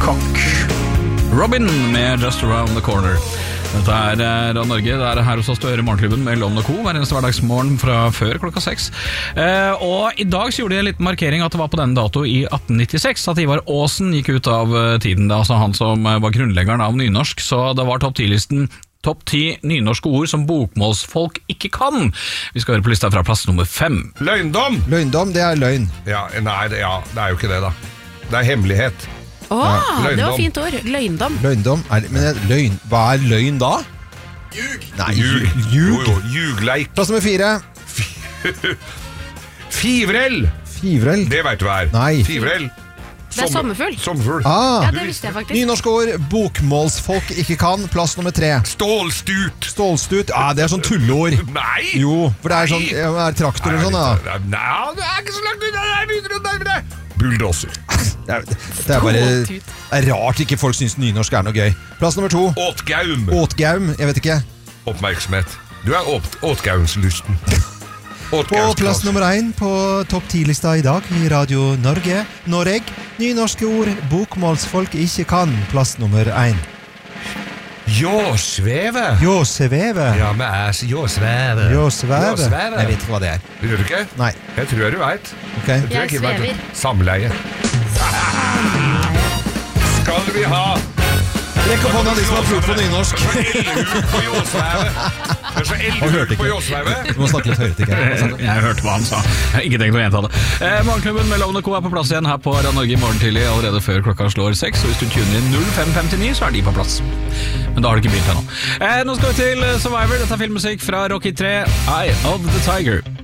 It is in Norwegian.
Cock. Robin med Just Around the Corner. Dette er Radio Norge, det er her hos oss du hører Morgenklubben med Loven og Co. Hver eneste hverdagsmorgen fra før klokka 6. Og i dag så gjorde jeg en liten markering at det var på denne dato i 1896 at Ivar Aasen gikk ut av tiden, altså han som var grunnleggeren av nynorsk, så det var topp 10-listen. Topp 10 nynorske ord som bokmålsfolk ikke kan. Vi skal høre på lista fra plass nummer 5. Løgndom! Løgndom, det er løgn. Ja, nei, det er jo ikke det da. Det er hemmelighet. Det var fint ord. Løgndom. Løgndom, løgn. Hva er løgn da? Ljug. Nei, Ljug. ljug. Ljugleik. Plass nummer 4. Fivrell. Fivrell. Det vet du hva er. Nei. Fivrell. Det er sommerfugl. Sommerfugl. Ja, det visste jeg faktisk. Nynorske ord bokmålsfolk ikke kan. Plass nummer 3. Stålstut. Stålstut. Det er sånn tulleord. Nei. Jo, for det er sånn er traktor og sånn da. Nei, det er ikke så langt ut. Det er videre nærmere. Bulldozer. Det er bare det er rart ikke folk synes nynorsk er noe gøy. Plass nummer 2. Åtgaum. Åtgaum, jeg vet ikke. Oppmerksomhet. Du er åtgaumslysten. På plass nummer 1 på topp 10-lista i dag i Radio Norge. Nynorske ord bokmålsfolk ikke kan. Plass nummer 1. Jåsveve. Jåsveve. Ja, men jåsveve. Jåsveve. Jeg vet ikke hva det er. Gjør du ikke? Nei. Jeg tror du vet. Ok. Jeg svever. Samleie. Skal vi ha Rekk opp hånda de som har prøvd på nynorsk. på Jåsveve? Det er så eldhult på Jåsveve. Du må snakke litt høyere, ikke? Jeg hørte hva han sa. Jeg har ikke tenkt å gjenta det. Morgenklubben med Loven og Co. er på plass igjen her på Radio Norge i morgen tidlig, allerede før klokka slår 6. Og hvis du tuner inn 0559, så er de på plass. Men da har du ikke begynt ennå. Nå skal vi til Survivor. Dette er filmmusikk fra Rocky 3, Eye of the Tiger.